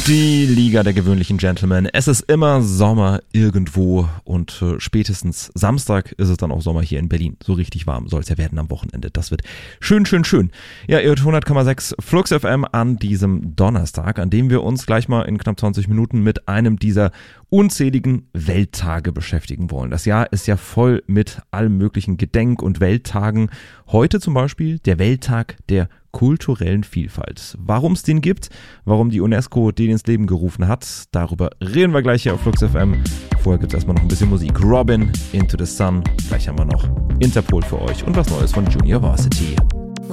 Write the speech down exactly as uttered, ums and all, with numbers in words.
Die Liga der gewöhnlichen Gentlemen. Es ist immer Sommer irgendwo und äh, spätestens Samstag ist es dann auch Sommer hier in Berlin. So richtig warm soll es ja werden am Wochenende. Das wird schön, schön, schön. Ja, ihr hört hundert Komma sechs Flux F M an diesem Donnerstag, an dem wir uns gleich mal in knapp zwanzig Minuten mit einem dieser unzähligen Welttage beschäftigen wollen. Das Jahr ist ja voll mit allen möglichen Gedenk- und Welttagen. Heute zum Beispiel der Welttag der kulturellen Vielfalt. Warum es den gibt, warum die UNESCO den ins Leben gerufen hat, darüber reden wir gleich hier auf Flux F M. Vorher gibt es erstmal noch ein bisschen Musik. Robin, Into the Sun. Gleich haben wir noch Interpol für euch und was Neues von Junior Varsity.